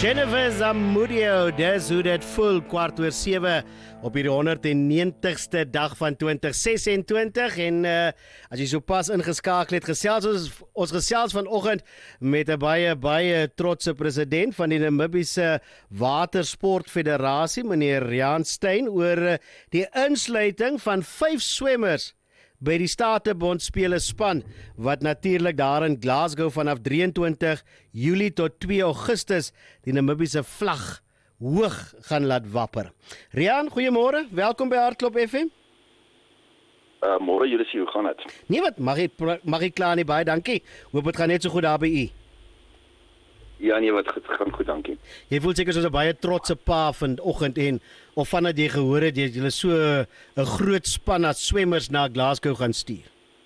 Jennifer Zamudio, dis hoe dit voel, 6:15 op die 190ste dag van 2026 en as jy so pas ingeskakel het, ons gesels vanoggend met 'n baie trotse president van die Namibiese Watersportfederasie, meneer Riaan Steyn, oor die insluiting van 5 swemmers by die Statebond spele span, wat natuurlik daar in Glasgow vanaf 23 Julie tot 2 Augustus die Namibiese vlag hoog gaan laat wapper. Riaan, goeiemôre, welkom by Hardklop FM. Môre Julie, hoe gaan dit? Nee, wat, mag ek klaar nie, baie dankie. Hoop het gaan net so goed daar by u. Ja, nee, wat gaan goed, dankie. Jy voel seker soos 'n baie trotse pa vanoggend en of vandat jy gehoor het jy so 'n groot span as swemmers na Glasgow gaan stuur.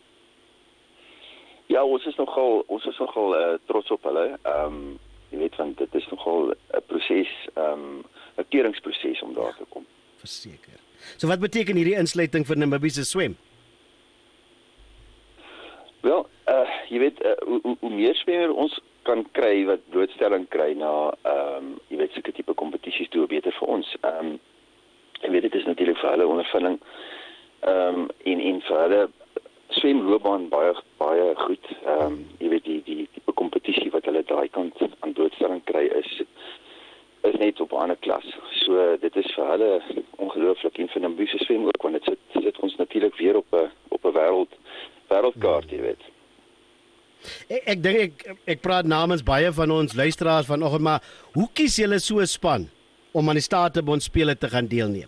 Ja, ons is nogal trots op hulle. Jy weet, want dit is nogal 'n proses, 'n keuringsproses om daar te kom. Verseker. So wat beteken hierdie insluiting vir Namibiese swem? Wel, jy weet, hoe meer swemmer ons kan kry wat blootstelling kry na jy weet sulke tipe kompetisies toe, beter vir ons. Jy weet, dit is natuurlik vir hulle ondervinding en vir hulle swemloopbaan baie goed. Jy weet die tipe kompetisie wat hulle daai kant aan blootstelling kry is net op 'n ander klas. So dit is vir hulle ongelooflik en vir Namibiese swem ook, want dit sit ons natuurlik weer op 'n wêreldkaart, jy weet. Ek dink ek praat namens baie van ons luisteraars vanoggend, maar hoe kies julle so 'n span om aan die Statebond spele te gaan deelneem?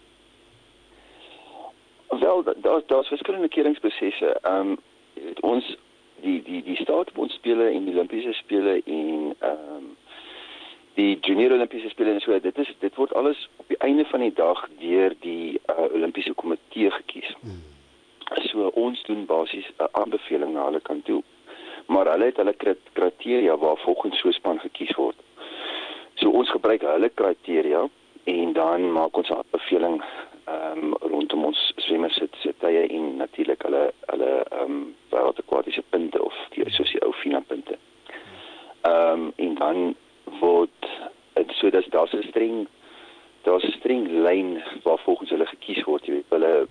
Wel, daar's verskillende keuringsprosesse. Jy weet, ons die Statebond spele en die Olimpiese spele en die Junior Olimpiese spele en so, dit word alles op die einde van die dag deur die Olimpiese komitee gekies. So ons doen basies 'n aanbeveling na hulle kant toe. Maar hulle het hulle kriteria waar volgens so span gekies word. So ons gebruik hulle kriteria en dan maak ons 'n aanbeveling rondom ons swemmers se tye en natuurlik hulle wêreldakwatiese punte of soos die ou FINA punte. En dan word so daar's 'n streng lyn waar volgens hulle gekies word. Jy weet, hulle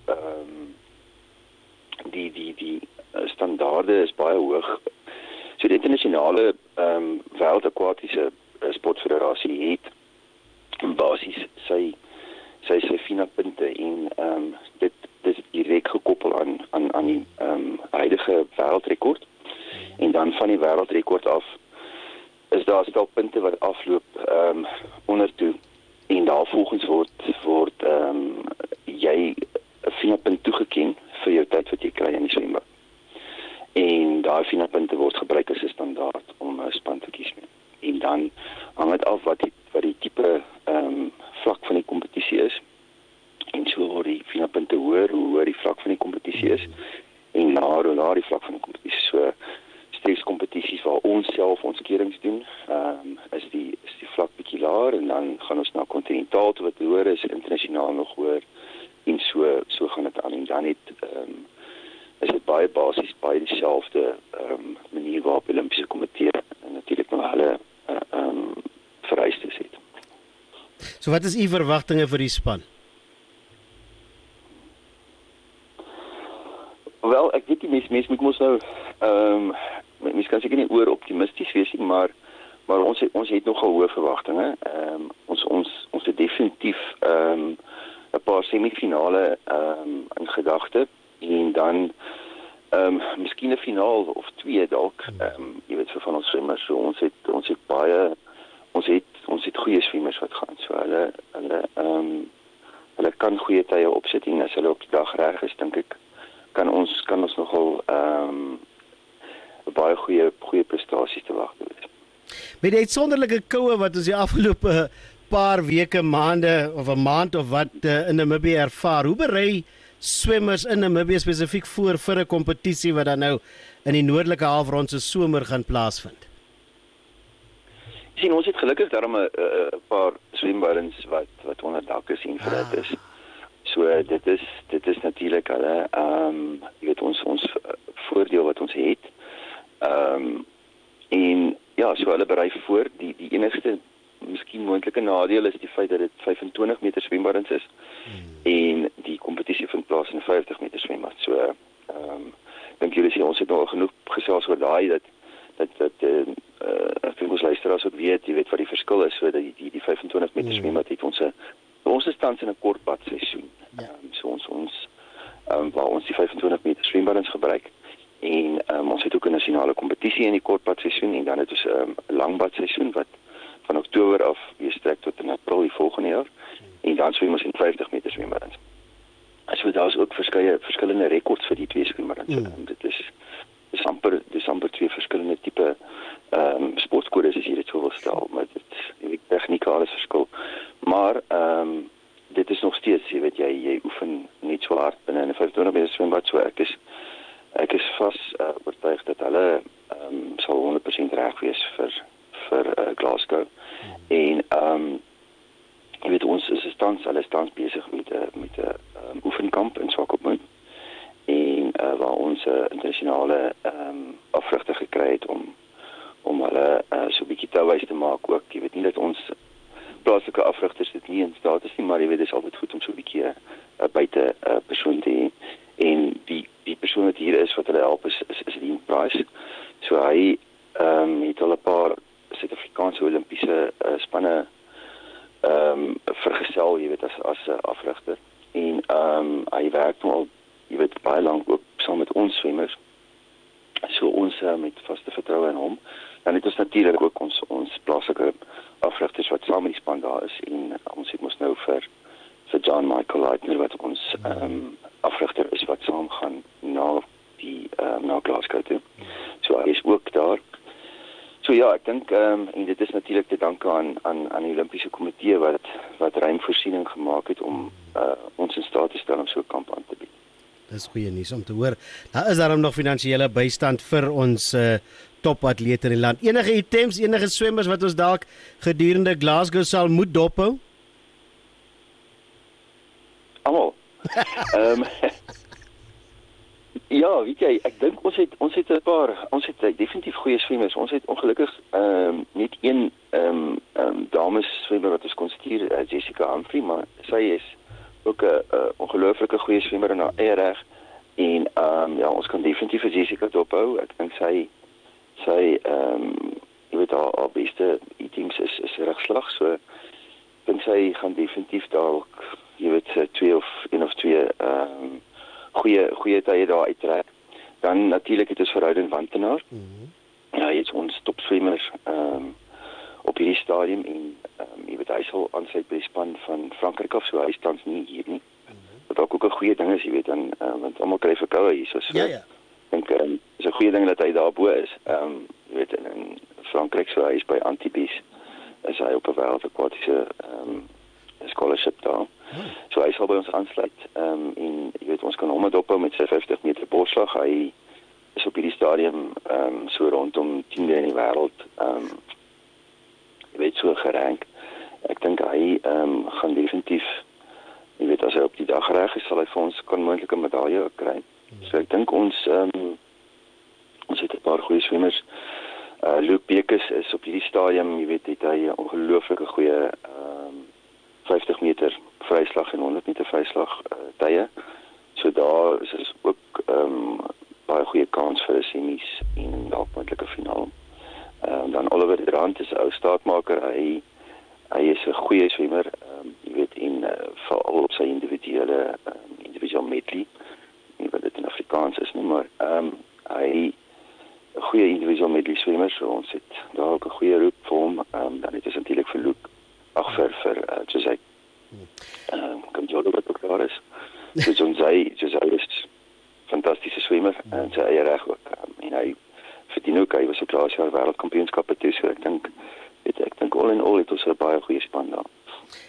die standaarde is baie hoog. So die internasionale wêreldakwatiese sportfederasie het basies sy FINA punte en dit is direk gekoppel aan die huidige wêreldrekord. En dan van die wêreldrekord af is daar 'n stel punte wat afloop ondertoe en daarvolgens word jy 'n FINA punt toegeken vir jou tyd wat jy kry in die swembad. En daai FINA punte word gebruik as 'n standaard om 'n span te kies mee. En dan hang dit af wat die tipe vlak van die kompetisie is. En so word die FINA punte hoër, hoe hoër die vlak van die kompetisie is. En na die vlak van die kompetisie, so streekskompetisies waar ons self ons keurings doen, is die vlak bietjie laer en dan gaan ons na kontinentaal toe wat hoër is, internasionaal nog hoër. En so gaan dit aan en dan is dit baie basies, baie dieselfde manier waarop die Olimpiese komitee en natuurlik nou hulle vereistes het. So wat is u verwagtinge vir die span? Wel, ek weet die mens moet ons nou mens kan seker nie oor optimisties wees nie, maar ons het nogal hoë verwagtinge. Ons het definitief 'n paar semifinale in gedagte en dan miskien 'n finaal of 2 dalk. Jy weet, vir van ons swemmers, so ons het goeie swemmers wat gaan. So hulle kan goeie tye opsit en as hulle op die dag reg is, dink ek kan ons nogal baie goeie prestasies te wag wees. Met die uitsonderlike koue wat ons die afgelope paar weke, maande of 'n maand of wat in Namibië ervaar, hoe berei swemmers in Namibië spesifiek vir 'n kompetisie wat dan nou in die noordelike halfrond se somer gaan plaasvind? Jy sien, ons het gelukkig daarom 'n paar swembaddens wat onder dak is en vir dit is. So dit is natuurlik hulle jy weet ons voordeel wat ons het. En ja, so hulle berei voor. Die enigste miskien moontlike nadeel is die feit dat dit 25 meter swembaddens is en die kompetisie vind plaas in 50 meter swembad. So dink julle sien ons het nou al genoeg gesels oor daai dat ek dink ons luisteraars ook weet, jy weet wat die verskil is, so dat die 25 meter swembad het ons is tans in 'n kortbad seisoen. So ons waar ons die 25 meter swembaddens gebruik en ons het ook 'n nasionale kompetisie in die kortbad seisoen en dan het ons 'n langbad seisoen wat van Oktober af weer strek tot in April die volgende jaar en dan swem ons in 50 meter swembaddens. So daar is ook verskillende rekords vir die twee swembaddens. Dit is amper twee verskillende tipe sportkodes as jy dit so wil stel, maar die tegniek alles verskil. Maar dit is nog steeds, jy weet jy oefen net so hard binne 'n 25 meter swembad, so ek is vas oortuig dat hulle sal 100% reg wees vir Glasgow. En jy weet ons is tans besig met 'n oefenkamp in Swakopmund en waar ons 'n internasionale afrigter gekry het om hulle so 'n bietjie touwys te maak ook. Jy weet nie dat ons plaaslike afrigters dit nie in staat is nie, maar jy weet dit is altyd goed om so 'n bietjie 'n buite persoon te hê. En die persoon wat hier is wat hulle help is Dean Price. So hy het al 'n paar Suid-Afrikaanse Olimpiese spanne vergesel, jy weet as 'n afrigter. En hy werk nou al, jy weet baie lank ook saam met ons swemmers. So ons met vaste vertroue in hom. Dan het ons natuurlik ook ons plaaslike afrigters wat saam met die span daar is en ons het mos nou vir John Michael Leitner wat ons afrigter is wat saam gaan na Glasgow toe. So hy is ook daar. So ja, ek dink en dit is natuurlik te danke aan die Olimpiese Komitee wat ruim voorsiening gemaak het om ons in staat te stel om so 'n kamp aan te bied. Dis goeie nuus om te hoor. Daar is daarom nog finansiële bystand vir ons topatlete in die land. Enige items, enige swemmers wat ons dalk gedurende Glasgow sal moet dophou? Almal. Ja, weet jy, ek dink ons het definitief goeie swemmers. Ons het ongelukkig net een dames swemmer wat ons kon stuur, Jessica Humphrey, maar sy is ook 'n ongelooflike goeie swemmer in haar eie reg en ja, ons kan definitief vir Jessica dophou. Ek dink sy jy weet haar beste items is rugslag, so ek dink sy gaan definitief dalk jy weet een of twee goeie tye daar uittrek. Dan natuurlik het ons verhouding Wantenaar. Ja, hy is ons topswemmer op hierdie stadium en jy weet hy sal aansluit by die span van Frankryk af, so hy tans nie hier nie. Wat ook 'n goeie ding is, jy weet, want almal kry verkoue hier so. Ja. Ek dink is 'n goeie ding dat hy daarbo is. Jy weet in Frankryk, so hy is by Antibes. Is hy op 'n wêreldakwatiese scholarship daar. So hy sal by ons aansluit en jy weet ons kan hom dophou met sy 50 meter borsslag. Hy is op hierdie stadium so rondom 10de in die wêreld jy weet so gerank. Ek dink hy gaan definitief jy weet as hy op die dag reg is, sal hy vir ons kan moontlik 'n medalje kry. So ek dink ons het 'n paar goeie swemmers. Luke Bekes is op hierdie stadium, jy weet, het hy 'n ongelooflike goeie 50 meter vryslag en 100 meter vryslag tye. So daar is ook baie goeie kans vir 'n semies en dalk moontlike finaal. Dan Oliver Drant is 'n ou staatmaker. Hy is 'n goeie swemmer, jy weet, en veral op sy individuele medley. Nie wat dit in Afrikaans is nie, maar hy 'n goeie individuele medley swemmer, so ons het daar ook 'n goeie roep vir hom. Dan het ons natuurlik vir Luke, vir Jose. Kan jy wat ook daar is. So Jose is fantastiese swemmer en sy eie reg ook. En hy verdien ook, hy was ook laas jaar wêreldkampioenskappe toe, so ek dink all in all het ons 'n baie goeie span daar.